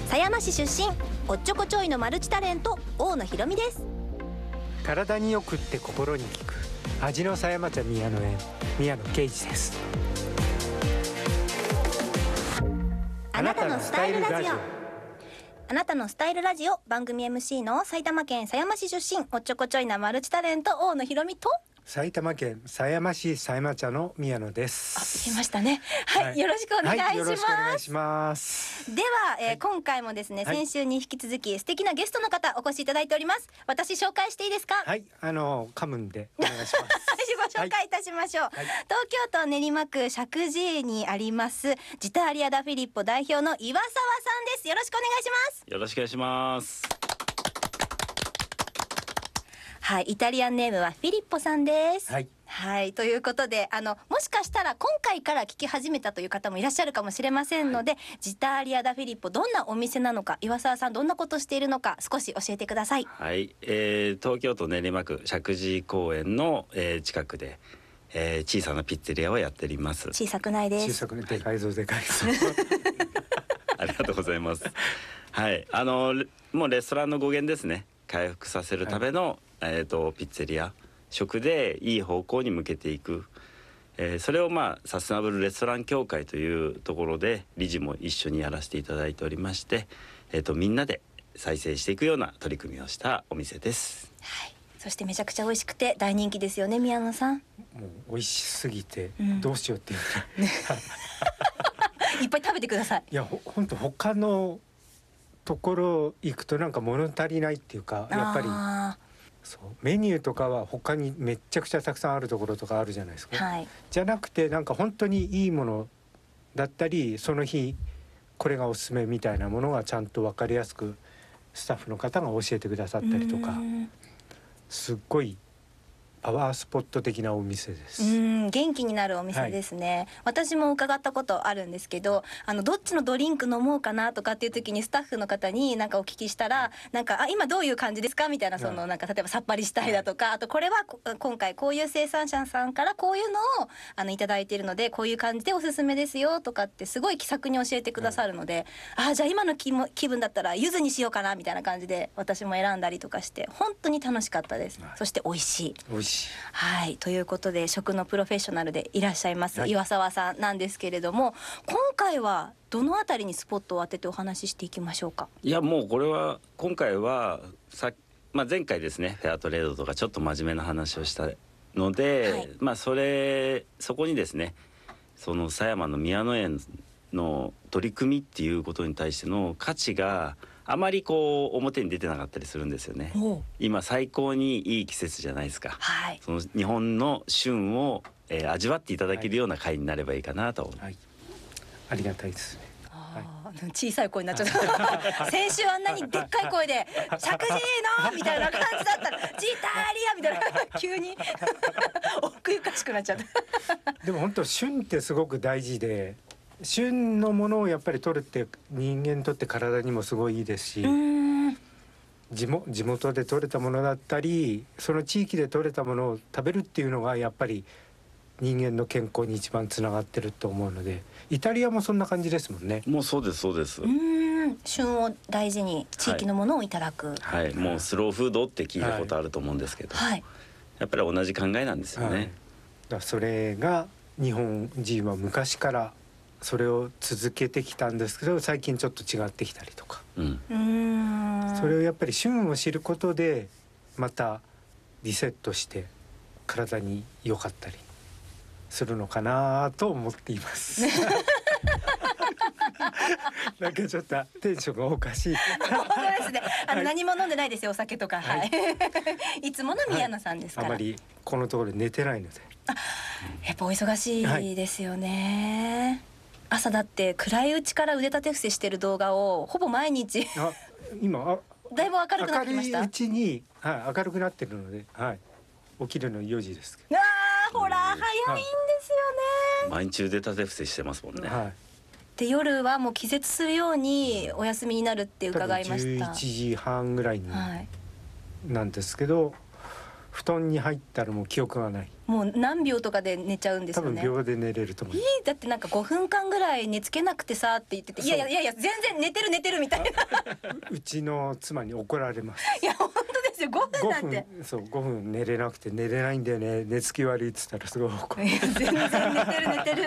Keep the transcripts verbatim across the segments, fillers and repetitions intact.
狭山市出身、おっちょこちょいのマルチタレント大野ひろみです。 体によくって心に効く味の狭山茶宮の園、宮野啓二です。 あなたのスタイルラジオ。あなたのスタイルラジオ、番組 エムシー の埼玉県狭山市出身、おっちょこちょいなマルチタレント大野ひろみと、 埼玉県狭山市狭山茶の宮野です。 あ、言いましたね。はい、はい、よろしくお願いします。はい、よろしくお願いします。では、えーはい、今回もですね、先週に引き続き素敵なゲストの方お越しいただいております。私紹介していいですか？ はい、あのカムンでお願いします。 ご紹介いたしましょう。はい、東京都練馬区石神井にありますジターリアダフィリッポ代表の岩沢さんです。よろしくお願いします。 よろしくお願いします。 はい、イタリアンネームはフィリッポさんです。 はい、 はい、ということで、あのもしかしたら今回から聞き始めたという方もいらっしゃるかもしれませんので、はい、ジターリアダフィリッポどんなお店なのか、岩沢さんどんなことしているのか少し教えてください。 はい、えー、東京都練馬区石神井公園の、えー、近くで、えー、小さなピッツェリアをやっております。 小さくないです。 小さくね、でかいぞでかいぞ。 ありがとうございます。はい、あのもうレストランの語源ですね。回復させるための、はい、えーとピッツェリア、食でいい方向に向けていく、えー、それをまあサステナブルレストラン協会というところで理事も一緒にやらせていただいておりまして、えーとみんなで再生していくような取り組みをしたお店です。 はい、そしてめちゃくちゃ美味しくて大人気ですよね、宮野さん。 もう美味しすぎてどうしようっていう、 うん、いっぱい食べてください。 いや、ほほんと他のところ行くとなんか物足りないっていうか、やっぱりそうメニューとかは他にめっちゃくちゃたくさんあるところとかあるじゃないですか、 はい、 じゃなくてなんか本当にいいものだったり、その日これがおすすめみたいなものがちゃんと分かりやすくスタッフの方が教えてくださったりとか、すっごいパワースポット的なお店です。 うん、元気になるお店ですね、はい、私も伺ったことあるんですけど、あのどっちのドリンク飲もうかなとかっていう時にスタッフの方になんかお聞きしたら、なんかあ今どういう感じですかみたいな、そのなんか例えばさっぱりしたいだとか、あとこれは今回こういう生産者さんからこういうのをあのいただいているのでこういう感じでおすすめですよとかってすごい気さくに教えてくださるので、うん、あじゃあ今の気も気分だったら柚子にしようかなみたいな感じで私も選んだりとかして本当に楽しかったです、はい、そして美味しい。 美味しい。 はい、ということで食のプロフェッショナルでいらっしゃいます、はい、岩沢さんなんですけれども、今回はどのあたりにスポットを当ててお話ししていきましょうか？ いや、もうこれは今回はさ、まあ、前回ですねフェアトレードとかちょっと真面目な話をしたので、はい、まあそれそこにですね、その狭山の宮野園の取り組みっていうことに対しての価値があまりこう表に出てなかったりするんですよね。今最高にいい季節じゃないですか、はい、その日本の旬を、えー、味わっていただけるような会になればいいかなと思います、はい、 ありがたいですね。 あ、小さい声になっちゃった先週あんなにでっかい声で「石神井の」みたいな感じだったら「ジターリア」みたいな急に奥ゆかしくなっちゃったでも本当旬ってすごく大事で、旬のものをやっぱり取るって人間にとって体にもすごいいいですし、地元、地元で取れたものだったりその地域で取れたものを食べるっていうのがやっぱり人間の健康に一番つながってると思うので、イタリアもそんな感じですもんね。 もうそうですそうです。 うーん、旬を大事に地域のものをいただく、 はい、はい、もうスローフードって聞いたことあると思うんですけど、はい、やっぱり同じ考えなんですよね、はい、だからそれが日本人は昔からそれを続けてきたんですけど、最近ちょっと違ってきたりとか、うん、うーん、それをやっぱり旬を知ることでまたリセットして体に良かったりするのかなと思っていますなんかちょっとテンションがおかしい本当ですね。あの、はい、何も飲んでないですよ、お酒とか、はい、いつもの宮野さんですから、 はい、あまりこのところ寝てないので。 あ、やっぱお忙しいですよね、はい、朝だって暗いうちから腕立て伏せしてる動画をほぼ毎日あ今あだいぶ明るくなってきました。 明るいうちに、はい、明るくなってるので、はい、起きるのよじですけど。 あー、ほら早いんですよね。 毎日腕立て伏せしてますもんね、はい、 で夜はもう気絶するようにお休みになるって伺いました。 じゅういちじはんぐらいになんですけど、 布団に入ったらもう記憶がない。 もう何秒とかで寝ちゃうんです多分よね。 秒で寝れると思う。 いいだってなんかごふんかんぐらい寝つけなくてさって言ってて、いやいやいやいや全然寝てる寝てるみたいなうちの妻に怒られます。 いや本当ですよ、ごふんなんて。 ごふん、そうごふん寝れなくて寝れないんだよね、寝つき悪いっつったらすごい怒る。 いや全然寝てる寝てる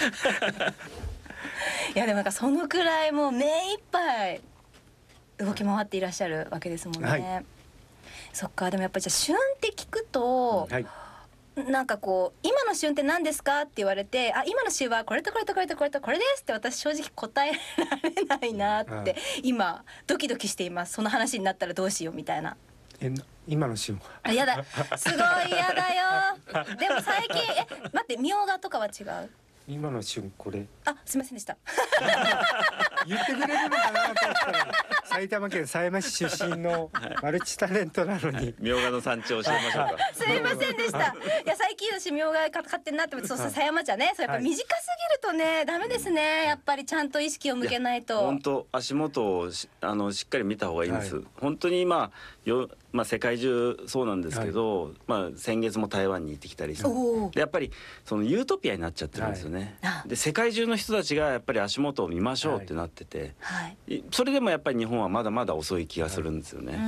いやでもなんかそのくらいもう目いっぱい動き回っていらっしゃるわけですもんね、はい、そっか。でもやっぱりじゃあ旬って聞くと、はい、なんかこう今の旬って何ですかって言われて、あ今の旬はこれとこれとこれとこれとこれですって私正直答えられないなって今ドキドキしています。その話になったらどうしようみたいな。 え今の旬はやだすごい嫌だよでも最近え待ってみょうがとかは違う。 今の旬これあすいませんでした言ってくれるのかなと思ったら埼玉県狭山市出身のマルチタレントなのにみょうがの産地を教えましょうかすいませんでした。いや最近私みょうが買ってんなって思って、そうそう狭山茶ね、そうやっぱ短すぎるとねダメですね。やっぱりちゃんと意識を向けないと。 本当足元をしあのしっかり見た方がいいんです、はい、本当に今よ、まあ、世界中そうなんですけど、はい、まあ、先月も台湾に行ってきたりしてでやっぱりそのユートピアになっちゃってるんですよね、はい、で世界中の人たちがやっぱり足元を見ましょうってなってて、はい、それでもやっぱり日本はまだまだ遅い気がするんですよね、はい、うん、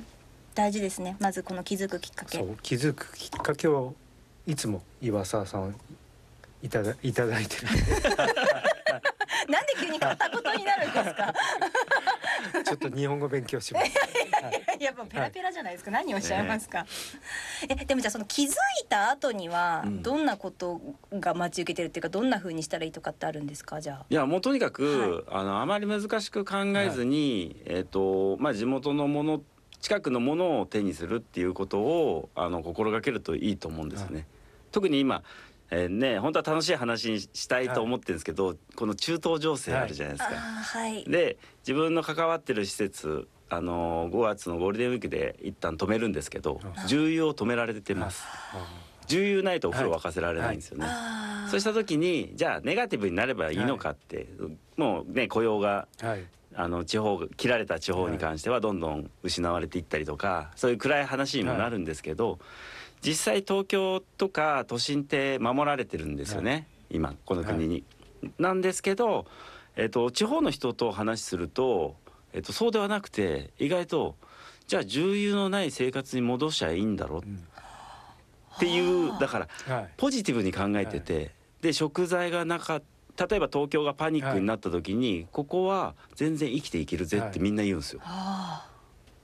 大事ですね。まずこの気づくきっかけ、 そう気づくきっかけをいつも岩沢さんいただいただいてるなんで急に片言になるんですかちょっと日本語勉強しますいやもうペラペラじゃないですか、はい、何をおっしゃいますか、えでもじゃあその気づいた後にはどんなことが待ち受けてるっていうか、どんな風にしたらいいとかってあるんですか。じゃあいやもうとにかく、はい、あのあまり難しく考えずに、はい、えーとまあ、地元のもの近くのものを手にするっていうことをあの心がけるといいと思うんですね、はい、特に今えーね、本当は楽しい話にしたいと思ってるんですけど、はい、この中東情勢あるじゃないですか、 はい、 で自分の関わってる施設あのごがつのゴールデンウィークで一旦止めるんですけど、重油を止められてます、重油ないとお風呂沸かせられないんですよね、はい、そうした時にじゃあネガティブになればいいのかって、はい、もうね雇用が、はい、あの地方切られた地方に関してはどんどん失われていったりとか、そういう暗い話にもなるんですけど、はい、実際東京とか都心って守られてるんですよね、はい、今この国に、はい、なんですけど、えーと、地方の人と話すると、えーと、そうではなくて意外とじゃあ重油のない生活に戻しゃいいんだろうっていう、うん、だから、はい、ポジティブに考えてて、はい、で食材がなかった例えば東京がパニックになった時に、はい、ここは全然生きていけるぜってみんな言うんですよ、はい、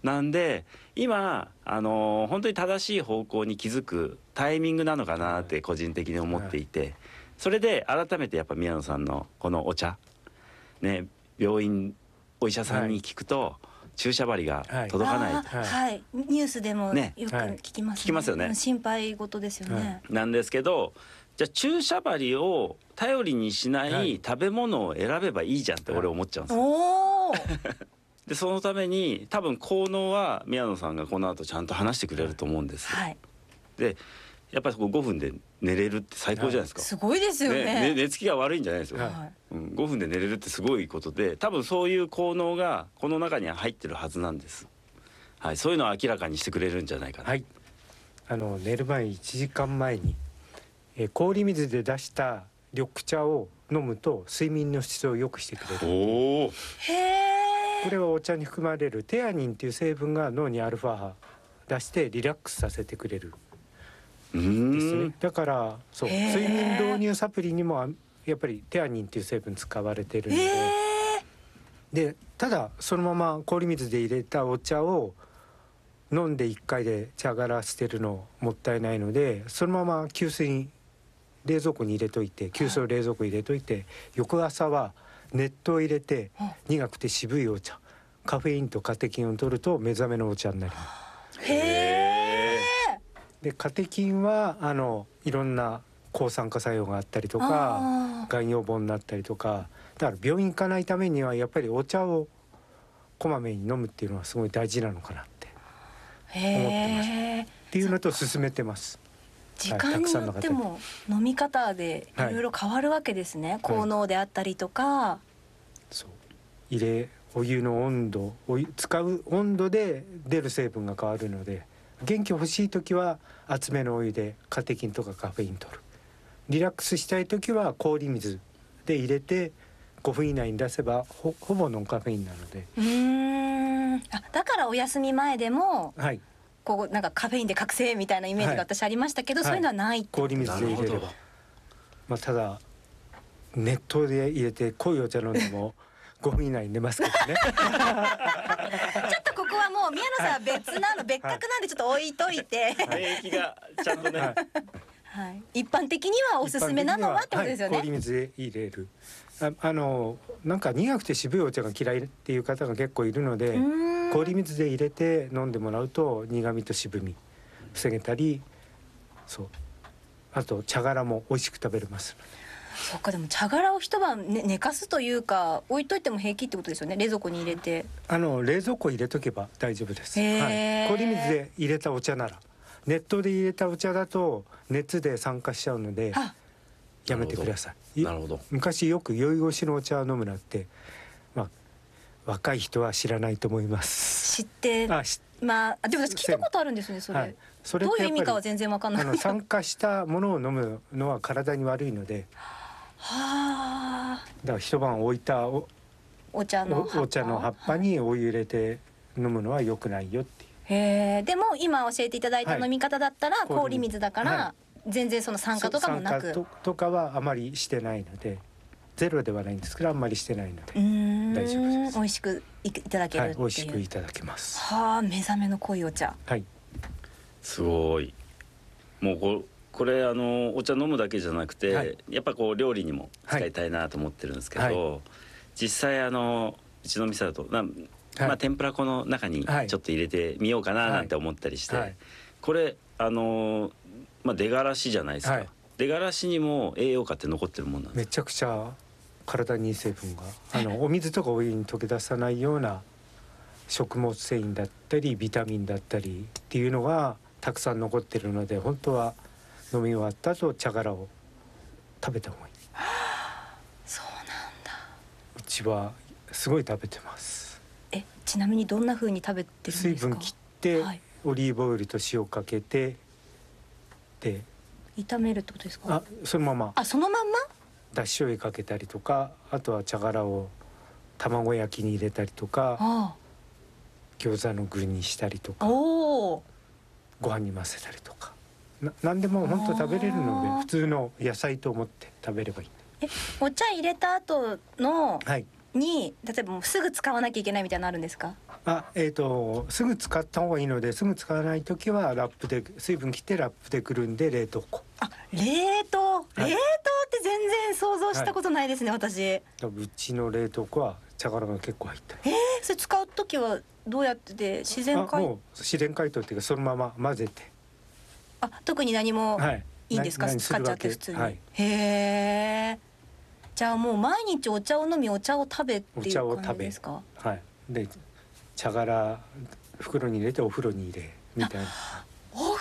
なんで今あのー、本当に正しい方向に気づくタイミングなのかなって個人的に思っていて、それで改めてやっぱ宮野さんのこのお茶ね、病院お医者さんに聞くと、はい、注射針が届かない、はいはいはい、ニュースでもよく聞きますね、 聞きますよね、 心配事ですよね、 はい、なんですけどじゃあ注射針を頼りにしない食べ物を選べばいいじゃんって俺思っちゃうんですよ、おでそのために多分効能は宮野さんがこの後ちゃんと話してくれると思うんです、はい、でやっぱりごふんで寝れるって最高じゃないですか、はい、 すごいですよね、 ね、寝つきが悪いんじゃないですよ、はい、うん、ごふんで寝れるってすごいことで多分そういう効能がこの中には入ってるはずなんです、はい、そういうのを明らかにしてくれるんじゃないかな、はい、 あの寝る前いちじかんまえに、えー、氷水で出した緑茶を飲むと睡眠の質を良くしてくれる。おー、へー、これはお茶に含まれるテアニンという成分が脳にアルファ波出してリラックスさせてくれるですね。だからそう睡眠導入サプリにもやっぱりテアニンという成分使われてるので、でただそのまま氷水で入れたお茶を飲んでいっかいで茶殻捨てるのもったいないので、そのまま急須に冷蔵庫に入れといて、急須を冷蔵庫に入れといて、翌朝は熱湯を入れて苦くて渋いお茶、カフェインとカテキンを取ると目覚めのお茶になります。へー。でカテキンはあのいろんな抗酸化作用があったりとか、がん予防になったりとか、だから病院行かないためにはやっぱりお茶をこまめに飲むっていうのはすごい大事なのかなって思ってますっていうのと勧めてます。 時間によっても飲み方でいろいろ変わるわけですね、はい、効能であったりとか、はい、 そう入れお湯の温度お湯使う温度で出る成分が変わるので、 元気欲しい時は熱めのお湯でカテキンとかカフェイン取る。リラックスしたい時は氷水で入れてごふん以内に出せば ほ, ほぼノンカフェインなので。 うーん、あ、だからお休み前でも、 はい、 こうなんかカフェインで覚醒みたいなイメージが私ありましたけど、はい、そういうのはないって、 氷水で入れれば、まあ、ただ熱湯で入れて濃いお茶飲んでもごふん以内に寝ますけどねちょっとここはもう宮野さん別なの、はい、別格なんでちょっと置いといて、 はい、免疫がちゃんとね、はいはい、一般的にはおすすめなのはってことですよね、 はい、氷水で入れる。あ, あのなんか苦くて渋いお茶が嫌いっていう方が結構いるので、氷水で入れて飲んでもらうと苦味と渋み防げたり、そうあと茶殻も美味しく食べれます。 そっか、でも茶殻を一晩、ね、寝かすというか置いといても平気ってことですよね。冷蔵庫に入れて、 あの冷蔵庫入れとけば大丈夫です、はい、氷水で入れたお茶なら。熱湯で入れたお茶だと熱で酸化しちゃうのでやめてください。 なるほど。 昔よく酔い越しのお茶を飲むなって、まあ、若い人は知らないと思います。 知ってあしまあでも私聞いたことあるんですよね、それ、はい、それどういう意味かは全然わかんない。あの酸化したものを飲むのは体に悪いのではあ、 だから一晩置いた お, お, 茶のお, お茶の葉っぱにお湯入れて飲むのは良くないよっていう。 へえ。でも今教えていただいた飲み方だったら、はい、氷水だから、はい、全然その酸化とかもなく、 酸化 と, とかはあまりしてないので、ゼロではないんですけどあんまりしてないので大丈夫です。 美味しくいただけるっていう、 はい、美味しくいただけます。 はあ、目覚めの濃いお茶、 はい、 すごい。もうここれあのお茶飲むだけじゃなくて、はい、やっぱこう料理にも使いたいなと思ってるんですけど、はい、実際あのうちの店だとな、まあ、天ぷら粉の中にちょっと入れてみようかななんて思ったりして、はいはい、これあの、まあ、出がらしじゃないですか、はい、出がらしにも栄養価って残ってるもんなんですか？ めちゃくちゃ体にいい成分があのお水とかお湯に溶け出さないような食物繊維だったりビタミンだったりっていうのがたくさん残ってるので、本当は飲み終わった後茶殻を食べた方がいい。 そうなんだ。 うちはすごい食べてます。 え、ちなみにどんな風に食べてるんですか？ 水分切って、はい、オリーブオイルと塩かけてで炒めるってことですか？ あ、そのまま。 あ、そのまんま？ だし醤油かけたりとか、あとは茶殻を卵焼きに入れたりとか、ああ餃子の具にしたりとか、おご飯に混ぜたりとか、な何でも本当食べれるので普通の野菜と思って食べればいい。 え、お茶入れた後の、 はい、 に例えばもうすぐ使わなきゃいけないみたいなのあるんですか？あ、 えーとすぐ使った方がいいので、すぐ使わない時はラップで水分切ってラップでくるんで冷凍庫。 あ、冷凍、はい、冷凍って全然想像したことないですね、はい、私。 うちの冷凍庫は茶殻が結構入ってる。 えー、それ使う時はどうやって自然解凍？もう自然解凍っていうかそのまま混ぜて。 あ、特に何もいいんですか？使っちゃって普通に。はい、へえ。じゃあもう毎日お茶を飲みお茶を食べっていう感じですか？ はい。で茶殻袋に入れてお風呂に入れみたいな。 お風呂、はい、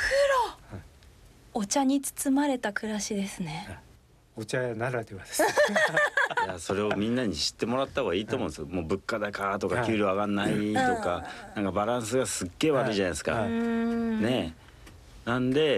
お茶に包まれた暮らしですね。はい、 お茶ならではです。いや、それをみんなに知ってもらった方がいいと思うんですよ。もう物価高とか給料上がんないとか、はい、なんかバランスがすっげえ悪いじゃないですか。はい、ねえ。なんで